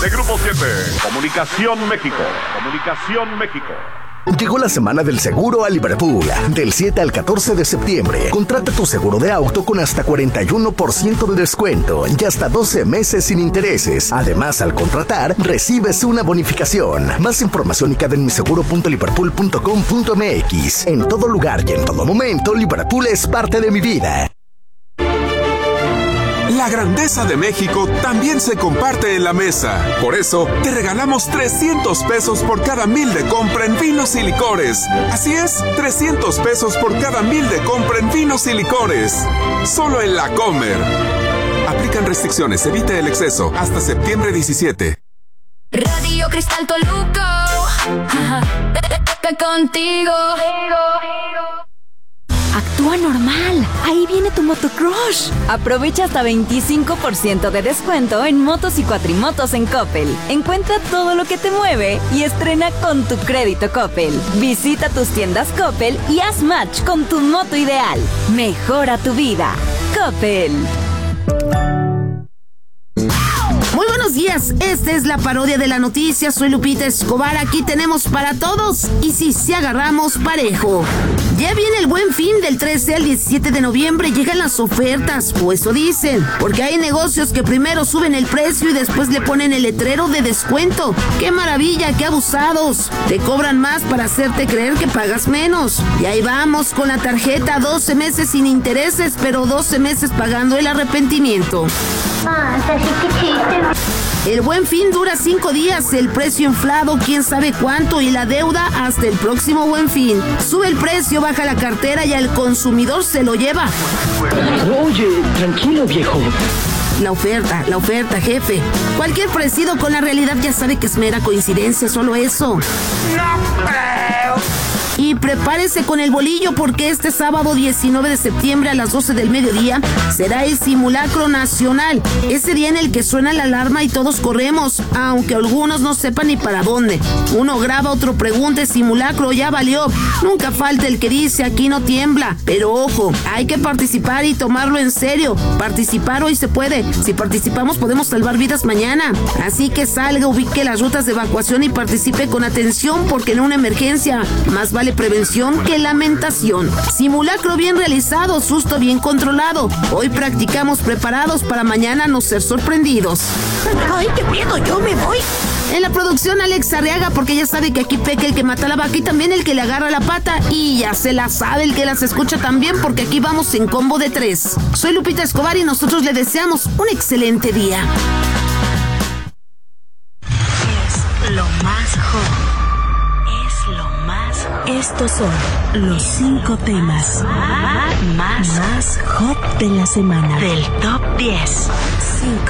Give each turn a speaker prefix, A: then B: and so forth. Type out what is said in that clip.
A: De Grupo 7, Comunicación México.
B: Llegó la semana del seguro a Liverpool. Del 7 al 14 de septiembre. Contrata tu seguro de auto con hasta 41% de descuento y hasta 12 meses sin intereses. Además, al contratar, recibes una bonificación. Más información y cadenmiseguro.liverpool.com.mx. En todo lugar y en todo momento, Liverpool es parte de mi vida.
C: La grandeza de México también se comparte en la mesa. Por eso, te regalamos 300 pesos por cada 1,000 de compra en vinos y licores. Así es, 300 pesos por cada 1,000 de compra en vinos y licores. Solo en La Comer. Aplican restricciones, evita el exceso. Hasta septiembre 17.
D: Radio Cristal Toluca. Contigo.
E: Actúa normal. Ahí viene tu motocrush. Aprovecha hasta 25% de descuento en motos y cuatrimotos en Coppel. Encuentra todo lo que te mueve y estrena con tu crédito Coppel. Visita tus tiendas Coppel y haz match con tu moto ideal. Mejora tu vida. Coppel.
F: Muy buenos días, esta es la parodia de la noticia, soy Lupita Escobar, aquí tenemos para todos, y si agarramos parejo. Ya viene el Buen Fin del 13 al 17 de noviembre, llegan las ofertas, o eso dicen, porque hay negocios que primero suben el precio y después le ponen el letrero de descuento. ¡Qué maravilla, qué abusados! Te cobran más para hacerte creer que pagas menos. Y ahí vamos con la tarjeta, 12 meses sin intereses, pero 12 meses pagando el arrepentimiento. El Buen Fin dura 5 días, el precio inflado quién sabe cuánto y la deuda hasta el próximo Buen Fin. Sube el precio, baja la cartera y al consumidor se lo lleva.
G: Oye, tranquilo, viejo.
F: La oferta, jefe. Cualquier parecido con la realidad ya sabe que es mera coincidencia, solo eso. No creo. Y prepárese con el bolillo porque este sábado 19 de septiembre a las 12 del mediodía será el simulacro nacional. Ese día en el que suena la alarma y todos corremos, aunque algunos no sepan ni para dónde. Uno graba, otro pregunta, simulacro ya valió. Nunca falta el que dice aquí no tiembla. Pero ojo, hay que participar y tomarlo en serio. Participar hoy se puede. Si participamos podemos salvar vidas mañana. Así que salga, ubique las rutas de evacuación y participe con atención porque en una emergencia más vale prevención que lamentación. Simulacro bien realizado, susto bien controlado. Hoy practicamos preparados para mañana no ser sorprendidos.
H: ¡Ay, qué miedo! ¡Yo me voy!
F: En la producción Alex Arriaga, porque ya sabe que aquí peca el que mata la vaca y también el que le agarra la pata. Y ya se la sabe el que las escucha también, porque aquí vamos en combo de 3. Soy Lupita Escobar y nosotros le deseamos un excelente día.
I: Es lo más hot. Estos son los 5 temas más hot de la semana. Del top 10. 5.